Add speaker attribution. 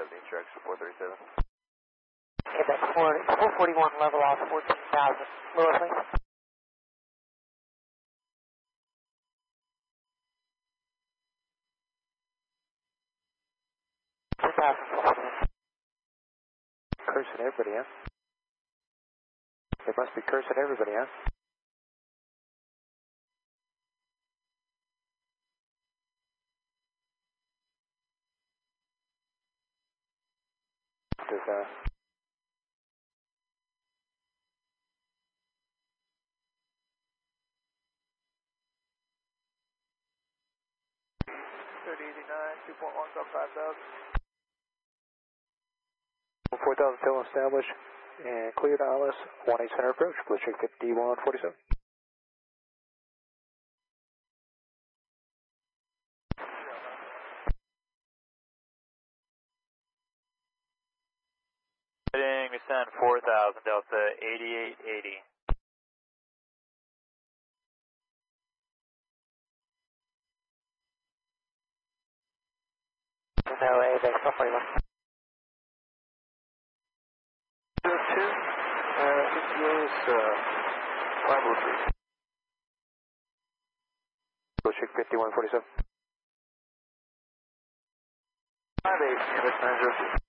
Speaker 1: 70, direction 437.
Speaker 2: Quebec 441, level off 14,000. Lewis Link.
Speaker 3: Cursing everybody, huh? They must be cursing everybody, huh? Does,
Speaker 1: 3089, 2.1, got 5,000.
Speaker 3: 4,000 tail established and cleared ILS 18 center approach, Blue Chick 5147.
Speaker 1: Heading descend 4,000, Delta 8880.
Speaker 2: No, ABX 441.
Speaker 3: 2, ETA is 503. Blue Chick 5147.
Speaker 1: 58, English 902.